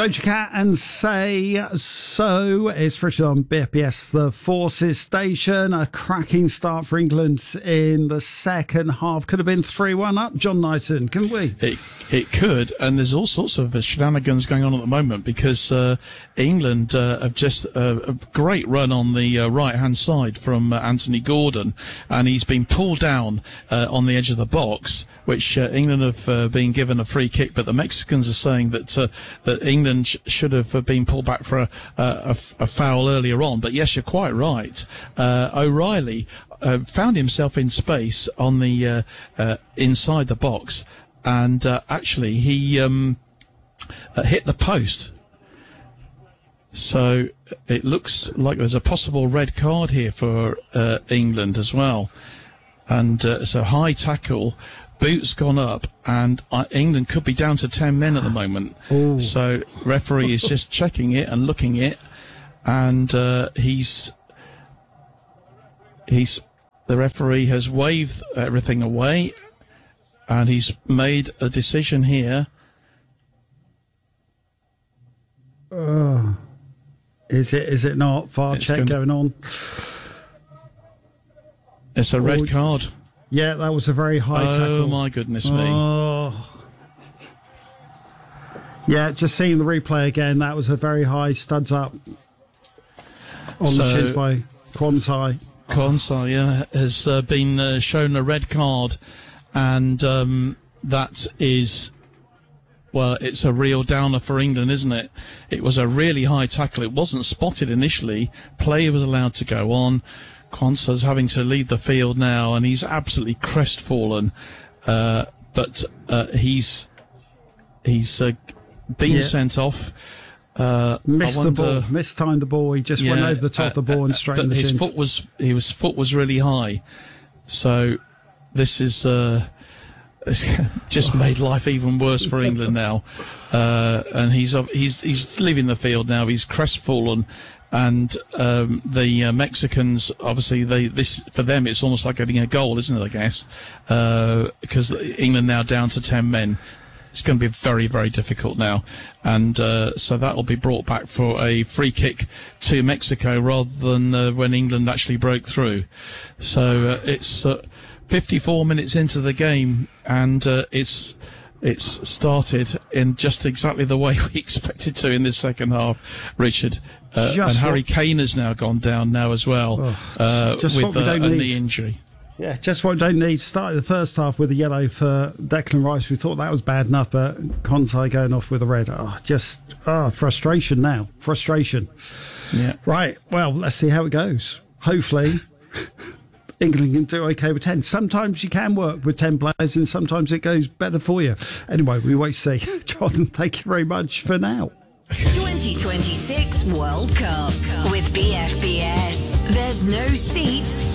Doja Cat and Say So. It's Richard on BFBS, the Forces station. A cracking start for England in the second half. Could have been 3-1 up, John Knighton, couldn't we? It could, and there's all sorts of shenanigans going on at the moment because England have just a great run on the right-hand side from Anthony Gordon, and he's been pulled down on the edge of the box, which England have been given a free kick, but the Mexicans are saying that England should have been pulled back for a foul earlier on. But yes, you're quite right. O'Reilly found himself in space on the inside the box, and actually he hit the post. So it looks like there's a possible red card here for England as well. And so high tackle, boots gone up, and England could be down to 10 men at the moment. Ooh. So referee is just checking it and looking it, and the referee has waved everything away, and he's made a decision here. Is it not? VAR check going on. It's a red card. Yeah, that was a very high tackle. Oh, my goodness me. Yeah, just seeing the replay again, that was a very high studs up on the shins by Quansah. Quansah, yeah, has been shown a red card, and that is... Well, it's a real downer for England, isn't it? It was a really high tackle. It wasn't spotted initially. Play was allowed to go on. Quansah's having to leave the field now, and he's absolutely crestfallen. But he's been sent off. The ball, mistimed the ball. He just went over the top of the ball and straight in the shins. His foot was really high. So this is it's just made life even worse for England now. And he's leaving the field now. He's crestfallen. And the Mexicans, obviously, for them it's almost like getting a goal, isn't it? I guess because England now down to 10 men. It's going to be very, very difficult now, and so that will be brought back for a free kick to Mexico rather than when England actually broke through. So it's 54 minutes into the game, and it's started in just exactly the way we expected to in this second half, Richard. And Harry Kane has now gone down now as well with a knee injury. Yeah, just what we don't need. Started the first half with a yellow for Declan Rice. We thought that was bad enough, but Quansah going off with a red. Frustration now. Frustration. Yeah. Right, well, let's see how it goes. Hopefully, England can do okay with 10. Sometimes you can work with 10 players, and sometimes it goes better for you. Anyway, we wait to see. Jordan, thank you very much for now. 2026 World Cup with BFBS. There's no seat